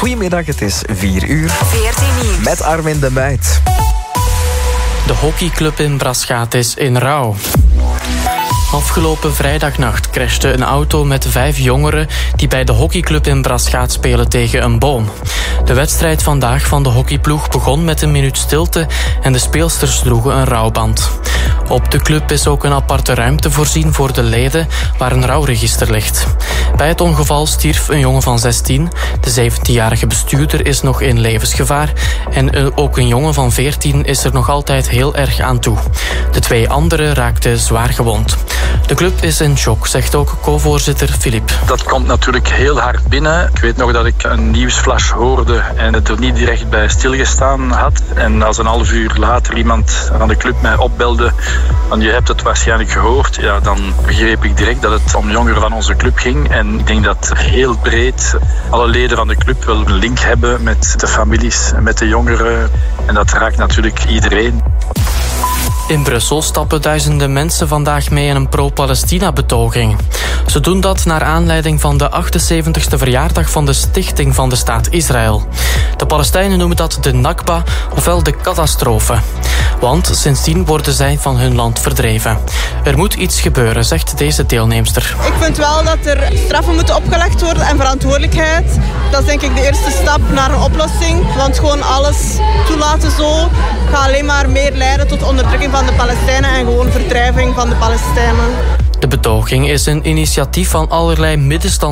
Goedemiddag, het is 4 uur. VRT Nieuws. Met Armin de Meid. De hockeyclub in Braschaat is in rouw. Afgelopen vrijdagnacht crashte een auto met 5 jongeren die bij de hockeyclub in Braschaat spelen tegen een boom. De wedstrijd vandaag van de hockeyploeg begon met een minuut stilte en de speelsters droegen een rouwband. Op de club is ook een aparte ruimte voorzien voor de leden waar een rouwregister ligt. Bij het ongeval stierf een jongen van 16. De 17-jarige bestuurder is nog in levensgevaar en ook een jongen van 14 is er nog altijd heel erg aan toe. De 2 anderen raakten zwaar gewond. De club is in shock, zegt ook co-voorzitter Filip. Dat komt natuurlijk heel hard binnen. Ik weet nog dat ik een nieuwsflash hoorde en het er niet direct bij stilgestaan had. En als een half uur later iemand van de club mij opbelde van je hebt het waarschijnlijk gehoord, ja, dan begreep ik direct dat het om jongeren van onze club ging. En ik denk dat heel breed alle leden van de club wel een link hebben met de families en met de jongeren. En dat raakt natuurlijk iedereen. In Brussel stappen duizenden mensen vandaag mee in een pro-Palestina-betoging. Ze doen dat naar aanleiding van de 78e verjaardag van de stichting van de staat Israël. De Palestijnen noemen dat de Nakba, ofwel de catastrofe. Want sindsdien worden zij van hun land verdreven. Er moet iets gebeuren, zegt deze deelnemster. Ik vind wel dat er straffen moeten opgelegd worden en verantwoordelijkheid. Dat is denk ik de eerste stap naar een oplossing. Want gewoon alles toelaten zo gaat alleen maar meer leiden tot onderdrukking van de Palestijnen en gewoon verdrijving van de Palestijnen. De betoging is een initiatief van allerlei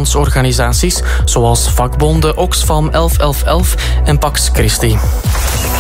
middenstandsorganisaties, zoals vakbonden Oxfam 1111 en Pax Christi.